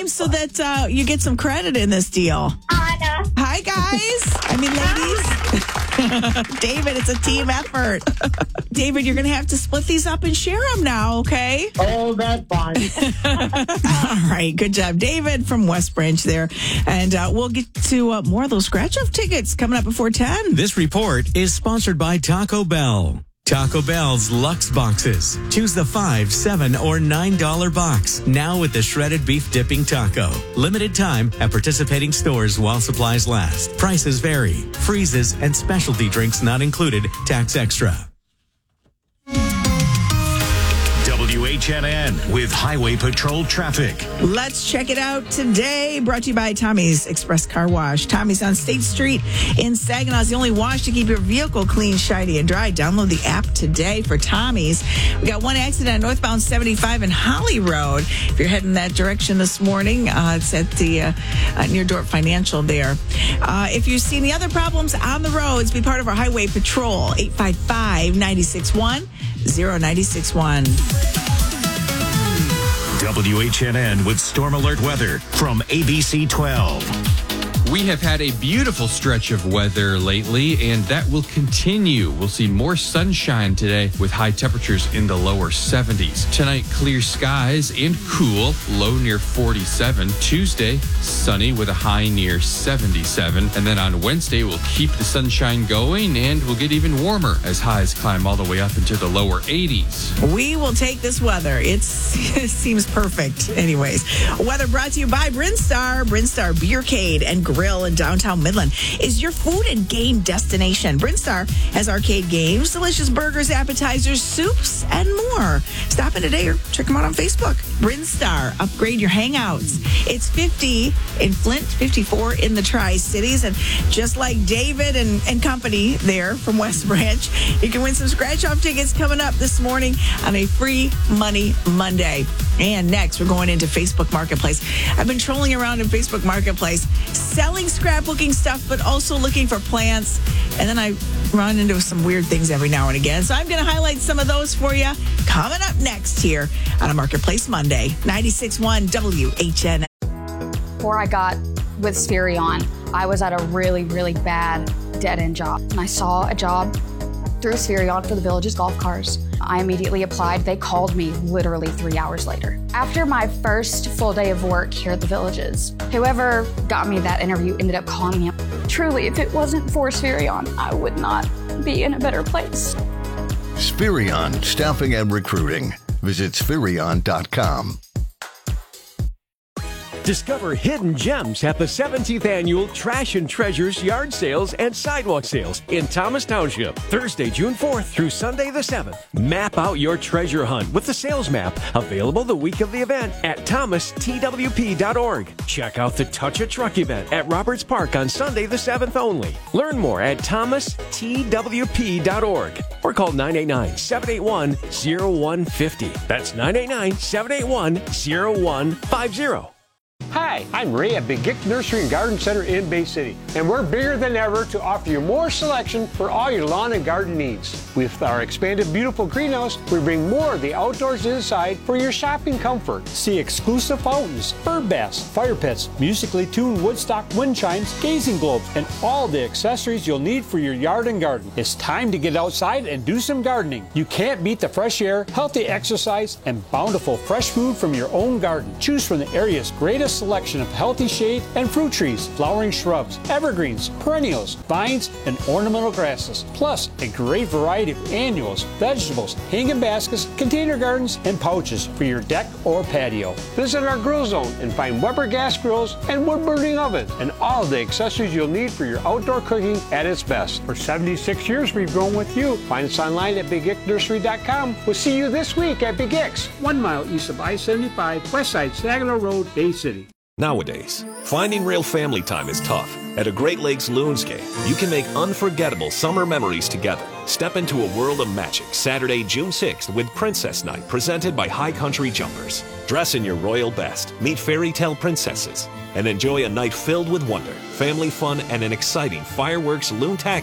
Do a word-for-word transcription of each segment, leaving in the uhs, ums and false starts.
name so that uh, you get some credit in this deal? Anna. Hi, guys. I mean, ladies. David, it's a team effort. David, you're going to have to split these up and share them now, okay? Oh, that's fine. All right. Good job, David from West Branch there. And uh, we'll get to uh, more of those scratch-off tickets coming up before ten. This report is sponsored by Taco Bell. Taco Bell's Lux Boxes. Choose the five, seven, or nine dollar box. Now with the shredded beef dipping taco. Limited time at participating stores while supplies last. Prices vary. Freezes and specialty drinks not included. Tax extra. W H N N with Highway Patrol traffic. Let's check it out today. Brought to you by Tommy's Express Car Wash. Tommy's on State Street in Saginaw is the only wash to keep your vehicle clean, shiny, and dry. Download the app today for Tommy's. We got one accident on northbound seventy-five in Holly Road. If you're heading that direction this morning, uh, it's at the uh, uh, near Dorp Financial there. Uh, if you've seen the other problems on the roads, be part of our Highway Patrol. eight five five, nine six one, zero nine six one. W H N N with Storm Alert weather from A B C twelve. We have had a beautiful stretch of weather lately, and that will continue. We'll see more sunshine today with high temperatures in the lower seventies. Tonight, clear skies and cool, low near forty-seven. Tuesday, sunny with a high near seventy-seven. And then on Wednesday, we'll keep the sunshine going, and we'll get even warmer as highs climb all the way up into the lower eighties. We will take this weather. It's, it seems perfect. Anyways, weather brought to you by Brinstar. Brinstar Beercade and Grill in downtown Midland is your food and game destination. Brinstar has arcade games, delicious burgers, appetizers, soups, and more. Stop in today or check them out on Facebook. Brinstar, upgrade your hangouts. It's fifty in Flint, fifty-four in the Tri-Cities. And just like David and, and company there from West Branch, you can win some scratch-off tickets coming up this morning on a free Money Monday. And next, we're going into Facebook Marketplace. I've been trolling around in Facebook Marketplace, selling scrapbooking stuff, but also looking for plants. And then I run into some weird things every now and again. So I'm going to highlight some of those for you coming up next here on a Marketplace Monday. ninety-six point one W H N. Before I got with Spherion, I was at a really, really bad dead-end job. And I saw a job through Spherion for the Village's golf cars. I immediately applied. They called me literally three hours later. After my first full day of work here at the Villages, whoever got me that interview ended up calling me. Truly, if it wasn't for Spherion, I would not be in a better place. Spherion Staffing and Recruiting. Visit Spherion dot com. Discover hidden gems at the seventeenth Annual Trash and Treasures Yard Sales and Sidewalk Sales in Thomas Township, Thursday, June fourth through Sunday the seventh. Map out your treasure hunt with the sales map, available the week of the event at thomas t w p dot org. Check out the Touch a Truck event at Roberts Park on Sunday the seventh only. Learn more at thomas t w p dot org or call nine eight nine, seven eight one, zero one five zero. That's nine eight nine, seven eight one, zero one five zero. Hi, I'm Ray at Big Gick Nursery and Garden Center in Bay City, and we're bigger than ever to offer you more selection for all your lawn and garden needs. With our expanded beautiful greenhouse, we bring more of the outdoors inside for your shopping comfort. See exclusive fountains, bird baths, fire pits, musically tuned woodstock wind chimes, gazing globes, and all the accessories you'll need for your yard and garden. It's time to get outside and do some gardening. You can't beat the fresh air, healthy exercise, and bountiful fresh food from your own garden. Choose from the area's greatest selection of healthy shade and fruit trees, flowering shrubs, evergreens, perennials, vines, and ornamental grasses, plus a great variety of annuals, vegetables, hanging baskets, container gardens, and pouches for your deck or patio. Visit our grill zone and find Weber gas grills and wood-burning ovens and all the accessories you'll need for your outdoor cooking at its best. For seventy-six years, we've grown with you. Find us online at big gick nursery dot com. We'll see you this week at Big Gick's, one mile east of I seventy-five, west side Saginaw Road, Bay City. Nowadays, finding real family time is tough. At a Great Lakes Loonscape, you can make unforgettable summer memories together. Step into a world of magic Saturday, June sixth with Princess Night presented by High Country Jumpers. Dress in your royal best, meet fairy tale princesses, and enjoy a night filled with wonder, family fun, and an exciting fireworks loontacular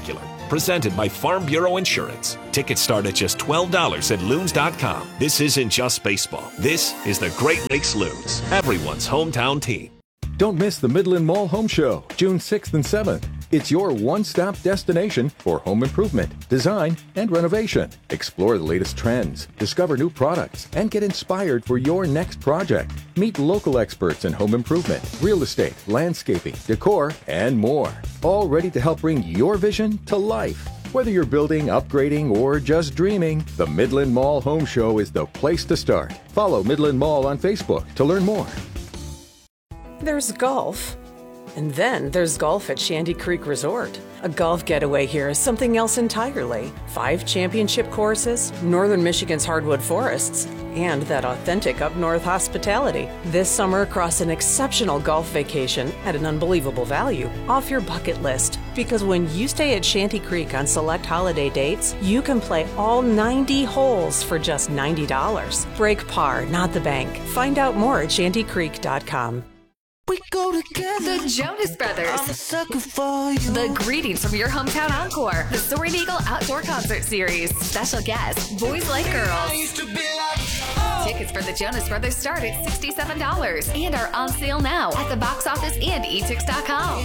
presented by Farm Bureau Insurance. Tickets start at just twelve dollars at loons dot com. This isn't just baseball. This is the Great Lakes Loons, everyone's hometown team. Don't miss the Midland Mall Home Show, June sixth and seventh. It's your one-stop destination for home improvement, design, and renovation. Explore the latest trends, discover new products, and get inspired for your next project. Meet local experts in home improvement, real estate, landscaping, decor, and more. All ready to help bring your vision to life. Whether you're building, upgrading, or just dreaming, the Midland Mall Home Show is the place to start. Follow Midland Mall on Facebook to learn more. There's golf. And then there's golf at Shanty Creek Resort. A golf getaway here is something else entirely. Five championship courses, northern Michigan's hardwood forests, and that authentic up-north hospitality. This summer, across an exceptional golf vacation at an unbelievable value. Off your bucket list. Because when you stay at Shanty Creek on select holiday dates, you can play all ninety holes for just ninety dollars. Break par, not the bank. Find out more at shanty creek dot com. We go together. The Jonas Brothers. I'm a sucker for you. The Greetings from Your Hometown Encore. The Soaring Eagle Outdoor Concert Series. Special guests, Boys Like Girls. I used to be like, oh. Tickets for the Jonas Brothers start at sixty-seven dollars and are on sale now at the box office and e tix dot com.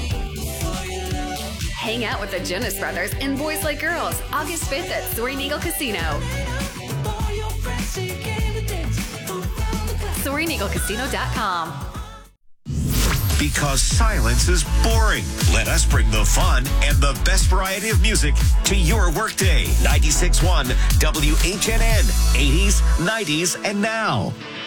Hang out with the Jonas Brothers and Boys Like Girls August fifth at Soaring Eagle Casino. Soaring Eagle Casino dot com. Because silence is boring. Let us bring the fun and the best variety of music to your workday. ninety-six point one W H N N, eighties, nineties, and now.